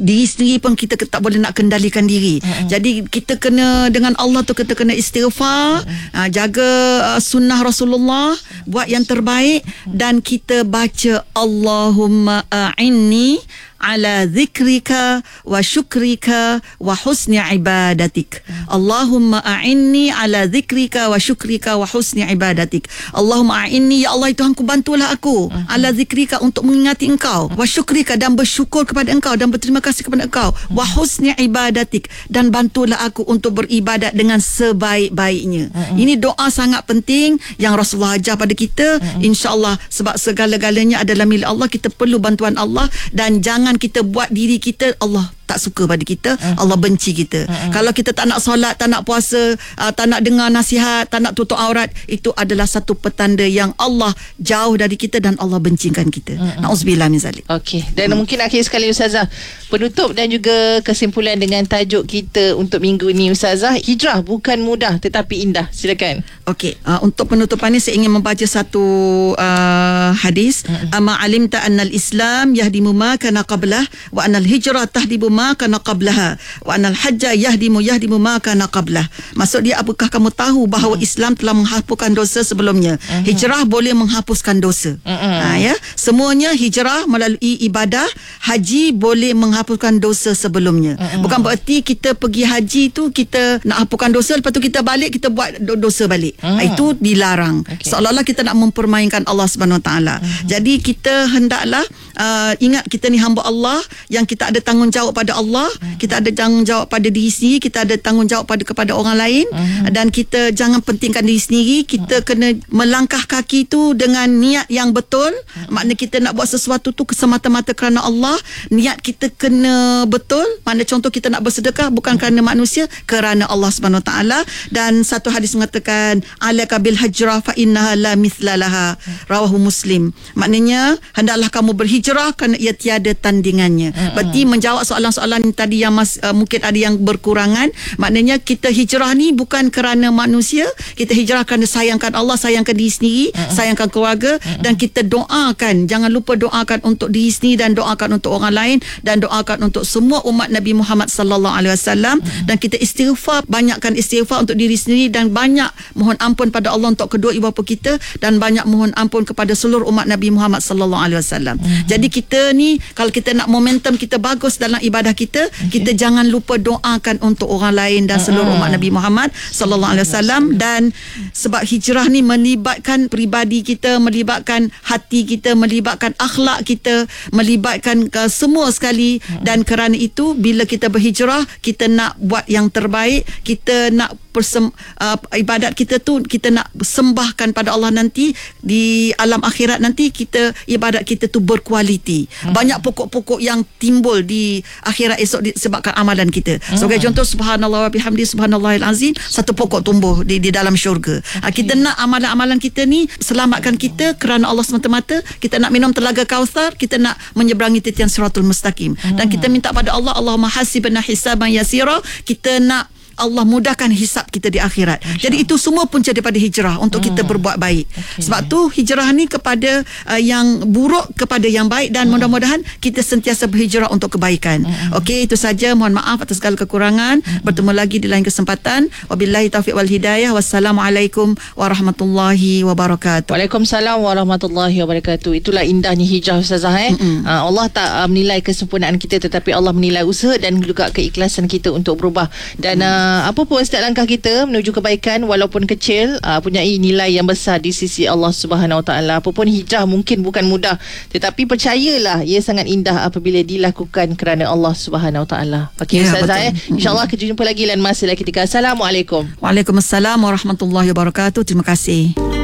diri sendiri pun kita tak boleh nak kendalikan diri. Jadi kita kena dengan Allah tu kita kena istighfar, jaga sunnah Rasulullah, buat yang terbaik, dan kita baca Allahumma a'inni ala zikrika wa syukrika wa husni ibadatik. Allahumma a'inni ala zikrika wa syukrika wa husni ibadatik. Allahumma a'inni, ya Allah Tuhanku, bantulah aku ala zikrika, untuk mengingati engkau, wa syukrika, dan bersyukur kepada engkau dan berterima kasih kepada engkau, wa husni ibadatik, dan bantulah aku untuk beribadat dengan sebaik-baiknya. Ini doa sangat penting yang Rasulullah ajar pada kita, insya-Allah, sebab segala-galanya adalah milik Allah. Kita perlu bantuan Allah, dan jangan kita buat diri kita Allah tak suka pada kita, Allah benci kita. Kalau kita tak nak solat, tak nak puasa, tak nak dengar nasihat, tak nak tutup aurat, itu adalah satu petanda yang Allah jauh dari kita dan Allah bencikan kita. Na'udzubillah min zalik. Okey, dan mungkin akhir sekali Ustazah, penutup dan juga kesimpulan dengan tajuk kita untuk minggu ni Ustazah, hijrah bukan mudah tetapi indah. Silakan. Okey, untuk penutupan ni saya ingin membaca satu hadis. Ama alimta annal Islam yahdimu ma kana qablah wa annal hijrah tahdimu ma kana qablaha wa annal hajja yahdimu ma kana qablah. Maksud dia, apakah kamu tahu bahawa Islam telah menghapuskan dosa sebelumnya? Hijrah boleh menghapuskan dosa. Ya, semuanya hijrah melalui ibadah. Haji boleh menghapuskan dosa sebelumnya. Bukan bererti kita pergi haji tu kita nak hapuskan dosa, lepas tu kita balik kita buat dosa balik. Itu dilarang. Seolah-olah kita nak mempermainkan Allah Subhanahu Wa Taala. Jadi kita hendaklah ingat kita ni hamba Allah yang kita ada tanggungjawab pada Allah, kita ada tanggungjawab pada diri sendiri, kita ada tanggungjawab kepada orang lain, dan kita jangan pentingkan diri sendiri. Kita kena melangkah kaki tu dengan niat yang betul. Maknanya kita nak buat sesuatu tu semata-mata kerana Allah. Niat kita kena betul. Maknanya contoh kita nak bersedekah bukan kerana manusia, kerana Allah Subhanahu Wa Taala. Dan satu hadis mengatakan alaka bil hajrah fa innaha la mithlalaha, rawahu Muslim. Maknanya hendaklah kamu berhijrah kerana ia tiada tandingannya. Berarti menjawab soalan-soalan tadi yang mungkin ada yang berkurangan. Maknanya kita hijrah ni bukan kerana manusia, kita hijrah kerana sayangkan Allah, sayangkan diri sendiri, sayangkan keluarga, dan kita doakan, jangan lupa doakan untuk diri sendiri dan doakan untuk orang lain, dan doakan untuk semua umat Nabi Muhammad sallallahu alaihi wasallam. Dan kita istighfar, banyakkan istighfar untuk diri sendiri, dan banyak mohon ampun pada Allah untuk kedua ibu bapa kita, dan banyak mohon ampun kepada seluruh umat Nabi Muhammad sallallahu alaihi wasallam. Jadi kita ni kalau kita nak momentum kita bagus dalam ibadah kita, kita jangan lupa doakan untuk orang lain dan seluruh umat Nabi Muhammad sallallahu alaihi wasallam. Dan sebab hijrah ni melibatkan peribadi kita, melibatkan hati kita, melibatkan akhlak kita, melibatkan semua sekali. Dan kerana itu bila kita berhijrah, kita nak buat yang terbaik, kita nak ibadat kita tu kita nak sembahkan pada Allah nanti di alam akhirat nanti, kita ibadat kita tu berkualiti. Banyak pokok-pokok yang timbul di akhirat esok disebabkan amalan kita. Sebagai contoh, subhanallah wa bihamdi subhanallahil azim, satu pokok tumbuh di dalam syurga. Kita nak amalan-amalan kita ni selamatkan kita kerana Allah semata-mata. Kita nak minum telaga Kautsar, kita nak menyeberangi titian siratul mustaqim, dan kita minta pada Allah, Allahumma hasibna hisaban yasira, kita nak Allah mudahkan hisab kita di akhirat. Jadi itu semua punca daripada hijrah untuk kita berbuat baik. Sebab tu hijrah ni kepada yang buruk kepada yang baik, dan mudah-mudahan kita sentiasa berhijrah untuk kebaikan. Okey, itu saja. Mohon maaf atas segala kekurangan. Bertemu lagi di lain kesempatan. Wabillahi taufiq wal hidayah. Wassalamualaikum warahmatullahi wabarakatuh. Waalaikumsalam warahmatullahi wabarakatuh. Itulah indahnya hijrah Ustazah. Allah tak menilai kesempurnaan kita, tetapi Allah menilai usaha dan juga keikhlasan kita untuk berubah. Dan apa pun setiap langkah kita menuju kebaikan walaupun kecil punyai nilai yang besar di sisi Allah Subhanahu Wa Taala. Apa pun hijrah mungkin bukan mudah, tetapi percayalah ia sangat indah apabila dilakukan kerana Allah Subhanahu Wa Taala. Okey Ustazah, insya-Allah kita jumpa lagi lain masa lain ketika. Assalamualaikum. Waalaikumsalam warahmatullahi wabarakatuh. Terima kasih.